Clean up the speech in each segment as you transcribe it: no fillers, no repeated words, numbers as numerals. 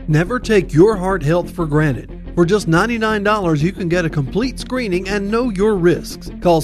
Never take your heart health for granted. For just $99, you can get a complete screening and know your risks. Call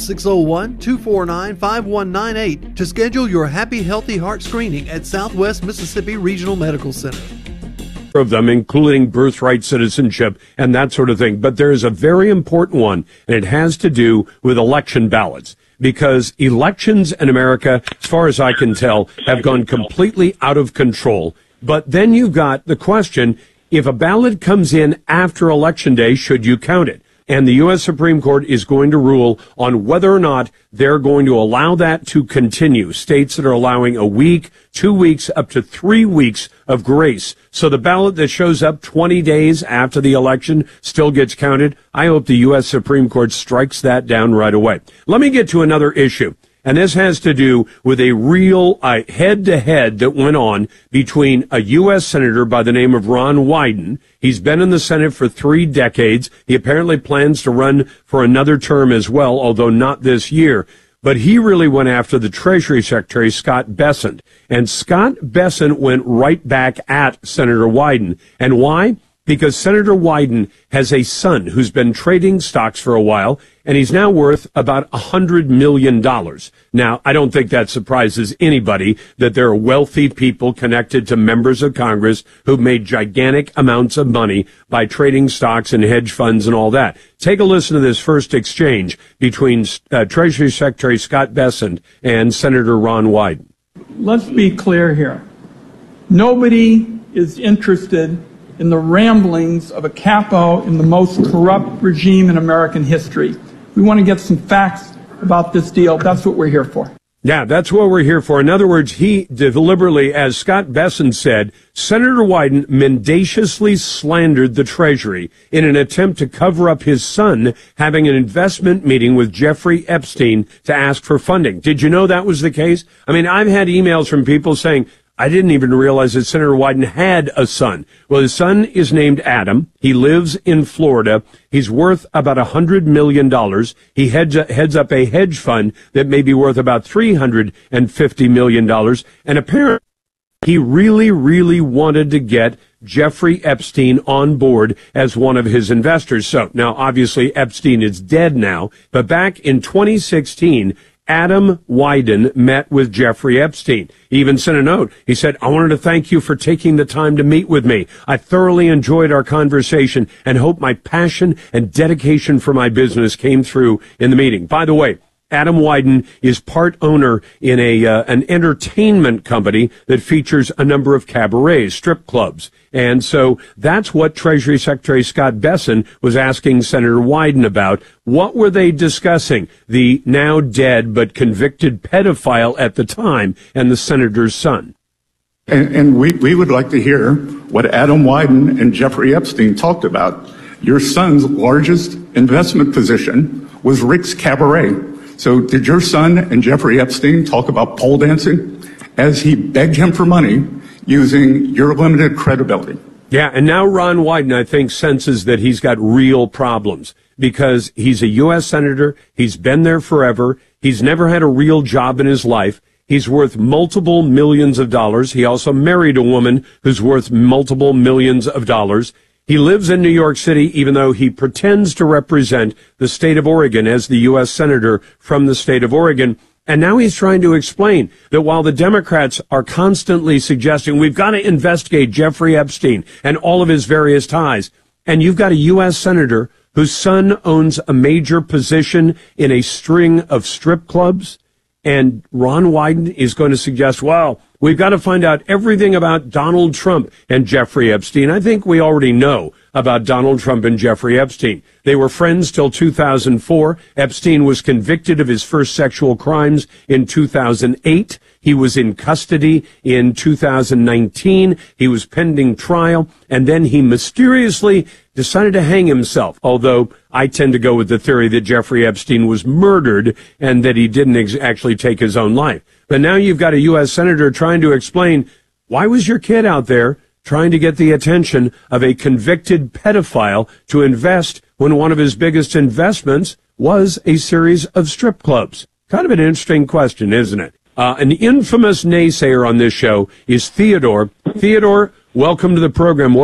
601-249-5198 to schedule your Happy Healthy Heart screening at Southwest Mississippi Regional Medical Center. Of them, including birthright citizenship and that sort of thing. But there is a very important one, and it has to do with election ballots. Because elections in America, as far as I can tell, have gone completely out of control. But then you've got the question, if a ballot comes in after Election Day, should you count it? And the U.S. Supreme Court is going to rule on whether or not they're going to allow that to continue. States that are allowing a week, 2 weeks, up to 3 weeks of grace. So the ballot that shows up 20 days after the election still gets counted. I hope the U.S. Supreme Court strikes that down right away. Let me get to another issue. And this has to do with a real head-to-head that went on between a U.S. Senator by the name of Ron Wyden. He's been in the Senate for 3 decades. He apparently plans to run for another term as well, although not this year. But he really went after the Treasury Secretary, Scott Bessent. And Scott Bessent went right back at Senator Wyden. And why? Because Senator Wyden has a son who's been trading stocks for a while, and he's now worth about $100 million. Now, I don't think that surprises anybody that there are wealthy people connected to members of Congress who've made gigantic amounts of money by trading stocks and hedge funds and all that. Take a listen to this first exchange between Treasury Secretary Scott Bessent and Senator Ron Wyden. Let's be clear here. Nobody is interested in the ramblings of a capo in the most corrupt regime in American history. We want to get some facts about this deal. That's what we're here for. Yeah, that's what we're here for. In other words, he deliberately, as Scott Bessent said, Senator Wyden mendaciously slandered the Treasury in an attempt to cover up his son having an investment meeting with Jeffrey Epstein to ask for funding. Did you know that was the case? I mean, I've had emails from people saying, I didn't even realize that Senator Wyden had a son. Well, his son is named Adam. He lives in Florida. He's worth about $100 million. He heads up a hedge fund that may be worth about $350 million. And apparently he really, really wanted to get Jeffrey Epstein on board as one of his investors. So now, obviously, Epstein is dead now. But back in 2016, Adam Wyden met with Jeffrey Epstein. He even sent a note. He said, I wanted to thank you for taking the time to meet with me. I thoroughly enjoyed our conversation and hope my passion and dedication for my business came through in the meeting. By the way, Adam Wyden is part owner in an entertainment company that features a number of cabarets, strip clubs. And so that's what Treasury Secretary Scott Bessent was asking Senator Wyden about. What were they discussing? The now dead but convicted pedophile at the time and the senator's son. And we would like to hear what Adam Wyden and Jeffrey Epstein talked about. Your son's largest investment position was Rick's Cabaret. So did your son and Jeffrey Epstein talk about pole dancing as he begged him for money using your limited credibility? Yeah, and now Ron Wyden, I think, senses that he's got real problems because he's a U.S. senator. He's been there forever. He's never had a real job in his life. He's worth multiple millions of dollars. He also married a woman who's worth multiple millions of dollars. He lives in New York City, even though he pretends to represent the state of Oregon as the U.S. senator from the state of Oregon. And now he's trying to explain that while the Democrats are constantly suggesting we've got to investigate Jeffrey Epstein and all of his various ties, and you've got a U.S. senator whose son owns a major position in a string of strip clubs, and Ron Wyden is going to suggest, well, we've got to find out everything about Donald Trump and Jeffrey Epstein. I think we already know about Donald Trump and Jeffrey Epstein. They were friends till 2004. Epstein was convicted of his first sexual crimes in 2008. He was in custody in 2019. He was pending trial, and then he mysteriously decided to hang himself, although I tend to go with the theory that Jeffrey Epstein was murdered and that he didn't actually take his own life. But now you've got a U.S. senator trying to explain, why was your kid out there trying to get the attention of a convicted pedophile to invest when one of his biggest investments was a series of strip clubs? Kind of an interesting question, isn't it? An infamous naysayer on this show is Theodore. Theodore, welcome to the program.